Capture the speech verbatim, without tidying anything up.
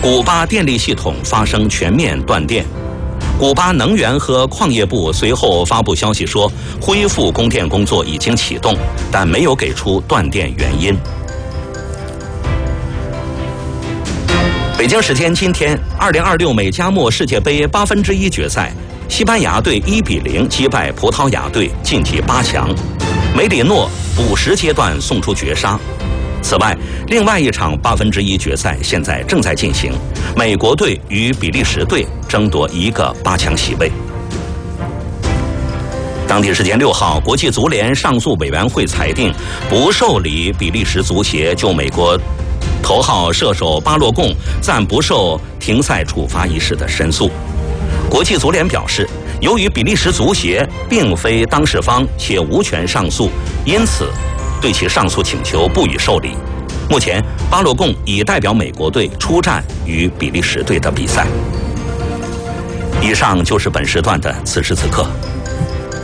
古巴电力系统发生全面断电。古巴能源和矿业部随后发布消息说，恢复供电工作已经启动，但没有给出断电原因。北京时间今天，二零二六美加墨世界杯八分之一决赛，西班牙队一比零击败葡萄牙队，晋级八强。梅里诺补时阶段送出绝杀。此外，另外一场八分之一决赛现在正在进行，美国队与比利时队争夺一个八强席位。当地时间六号，国际足联上诉委员会裁定不受理比利时足协就美国头号射手巴洛贡暂不受停赛处罚一事的申诉。国际足联表示，由于比利时足协并非当事方且无权上诉，因此对其上诉请求不予受理。目前，巴洛贡已代表美国队出战与比利时队的比赛。以上就是本时段的此时此刻。